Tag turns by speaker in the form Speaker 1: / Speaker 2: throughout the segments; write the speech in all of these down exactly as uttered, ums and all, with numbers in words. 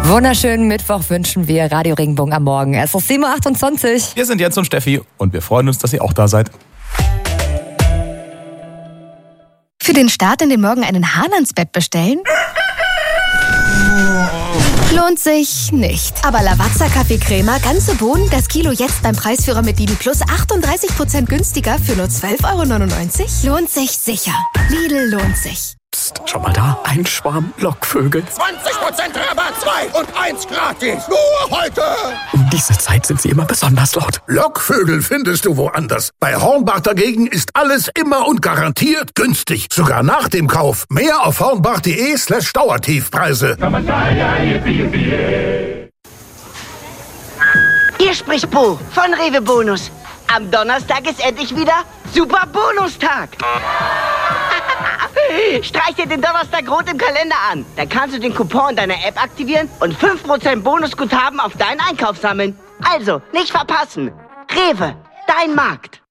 Speaker 1: Wunderschönen Mittwoch wünschen wir Radio Regenbogen am Morgen. Es ist sieben Uhr achtundzwanzig.
Speaker 2: Wir sind Jens und Steffi und wir freuen uns, dass ihr auch da seid.
Speaker 3: Für den Start in den Morgen einen Hahn ans Bett bestellen? Lohnt sich nicht. Aber Lavazza Kaffeecrema, ganze Bohnen, das Kilo jetzt beim Preisführer mit Lidl Plus achtunddreißig Prozent günstiger für nur zwölf Euro neunundneunzig? Lohnt sich sicher. Lidl lohnt sich.
Speaker 4: Psst, schau mal da, ein Schwarm Lockvögel.
Speaker 5: zwanzig Prozent Rabatt, zwei und eins gratis. Nur heute.
Speaker 4: Um diese Zeit sind sie immer besonders laut.
Speaker 5: Lockvögel findest du woanders. Bei Hornbach dagegen ist alles immer und garantiert günstig. Sogar nach dem Kauf. Mehr auf hornbach.de slash Dauertiefpreise.
Speaker 6: Hier spricht Bo von Rewe Bonus. Am Donnerstag ist endlich wieder Super Bonustag. Streich dir den Donnerstag rot im Kalender an. Dann kannst du den Coupon deiner App aktivieren und fünf Prozent Bonusguthaben auf deinen Einkauf sammeln. Also, nicht verpassen. Rewe, dein Markt.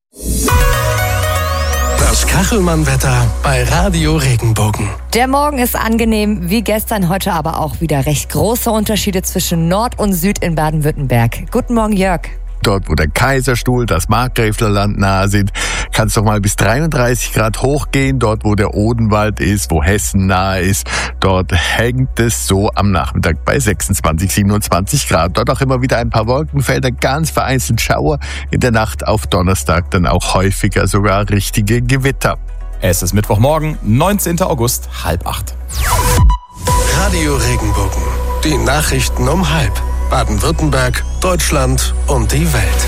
Speaker 4: Das Kachelmann-Wetter bei Radio Regenbogen.
Speaker 1: Der Morgen ist angenehm, wie gestern, heute aber auch wieder recht große Unterschiede zwischen Nord und Süd in Baden-Württemberg. Guten Morgen, Jörg.
Speaker 7: Dort, wo der Kaiserstuhl, das Markgräflerland nahe sind, kann es doch mal bis dreiunddreißig Grad hochgehen. Dort, wo der Odenwald ist, wo Hessen nahe ist, dort hängt es so am Nachmittag bei sechsundzwanzig, siebenundzwanzig Grad. Dort auch immer wieder ein paar Wolkenfelder, ganz vereinzelt Schauer. In der Nacht auf Donnerstag dann auch häufiger sogar richtige Gewitter.
Speaker 2: Es ist Mittwochmorgen, neunzehnten August, halb acht.
Speaker 4: Radio Regenbogen. Die Nachrichten um halb. Baden-Württemberg, Deutschland und die Welt.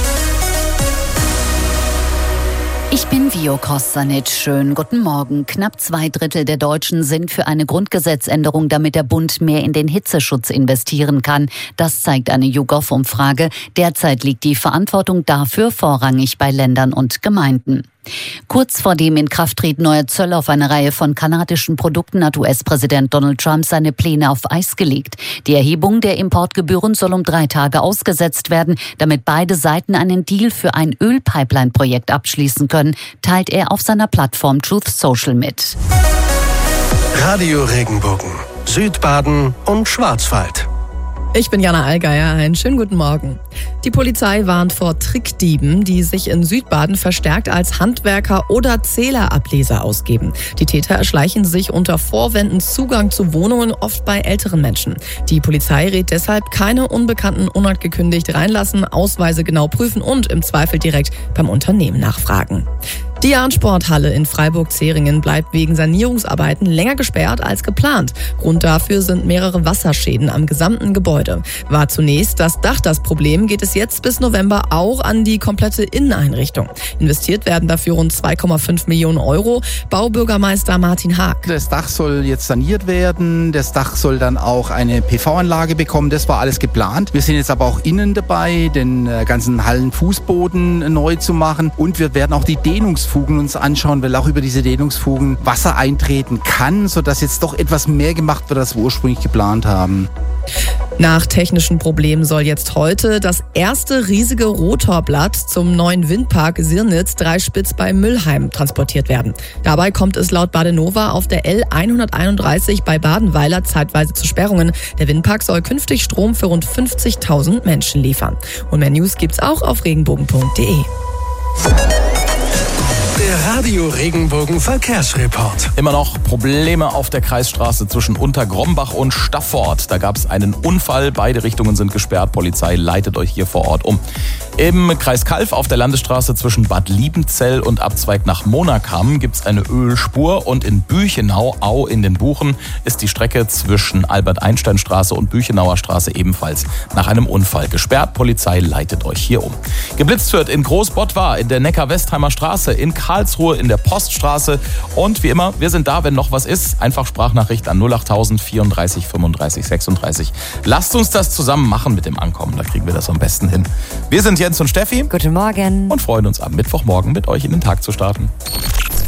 Speaker 8: Ich bin Vio Kostanic. Schönen guten Morgen. Knapp zwei Drittel der Deutschen sind für eine Grundgesetzänderung, damit der Bund mehr in den Hitzeschutz investieren kann. Das zeigt eine YouGov-Umfrage. Derzeit liegt die Verantwortung dafür vorrangig bei Ländern und Gemeinden. Kurz vor dem Inkrafttreten neuer Zölle auf eine Reihe von kanadischen Produkten hat U S-Präsident Donald Trump seine Pläne auf Eis gelegt. Die Erhebung der Importgebühren soll um drei Tage ausgesetzt werden, damit beide Seiten einen Deal für ein Ölpipeline-Projekt abschließen können, teilt er auf seiner Plattform Truth Social mit.
Speaker 4: Radio Regenbogen, Südbaden und Schwarzwald.
Speaker 9: Ich bin Jana Allgeier, einen schönen guten Morgen. Die Polizei warnt vor Trickdieben, die sich in Südbaden verstärkt als Handwerker oder Zählerableser ausgeben. Die Täter erschleichen sich unter Vorwänden Zugang zu Wohnungen, oft bei älteren Menschen. Die Polizei rät deshalb, keine Unbekannten unangekündigt reinlassen, Ausweise genau prüfen und im Zweifel direkt beim Unternehmen nachfragen. Die Jahn-Sporthalle in Freiburg-Zeringen bleibt wegen Sanierungsarbeiten länger gesperrt als geplant. Grund dafür sind mehrere Wasserschäden am gesamten Gebäude. War zunächst das Dach das Problem, geht es jetzt bis November auch an die komplette Inneneinrichtung. Investiert werden dafür rund zwei Komma fünf Millionen Euro. Baubürgermeister Martin Haag.
Speaker 10: Das Dach soll jetzt saniert werden. Das Dach soll dann auch eine P V-Anlage bekommen. Das war alles geplant. Wir sind jetzt aber auch innen dabei, den ganzen Hallenfußboden neu zu machen. Und wir werden auch die Dehnungsfugen uns anschauen, weil auch über diese Dehnungsfugen Wasser eintreten kann, sodass jetzt doch etwas mehr gemacht wird, als wir ursprünglich geplant haben.
Speaker 9: Nach technischen Problemen soll jetzt heute das erste riesige Rotorblatt zum neuen Windpark Sirnitz Dreispitz bei Müllheim transportiert werden. Dabei kommt es laut Badenova auf der L hunderteinunddreißig bei Badenweiler zeitweise zu Sperrungen. Der Windpark soll künftig Strom für rund fünfzigtausend Menschen liefern. Und mehr News gibt's auch auf regenbogen punkt de.
Speaker 4: Der Radio Regenbogen Verkehrsreport.
Speaker 2: Immer noch Probleme auf der Kreisstraße zwischen Untergrombach und Staffort. Da gab es einen Unfall, beide Richtungen sind gesperrt. Polizei leitet euch hier vor Ort um. Im Kreis Calw auf der Landesstraße zwischen Bad Liebenzell und Abzweig nach Monakam gibt es eine Ölspur und in Büchenau, Au in den Buchen, ist die Strecke zwischen Albert-Einstein-Straße und Büchenauer Straße ebenfalls nach einem Unfall gesperrt. Polizei leitet euch hier um. Geblitzt wird in Großbottwar, in der Neckar-Westheimer Straße, in Karlsruhe, in der Poststraße und wie immer, wir sind da, wenn noch was ist. Einfach Sprachnachricht an null achttausend vierunddreißig fünfunddreißig sechsunddreißig. Lasst uns das zusammen machen mit dem Ankommen, da kriegen wir das am besten hin. Wir sind Jens und Steffi.
Speaker 1: Guten Morgen.
Speaker 2: Und freuen uns am Mittwochmorgen mit euch in den Tag zu starten.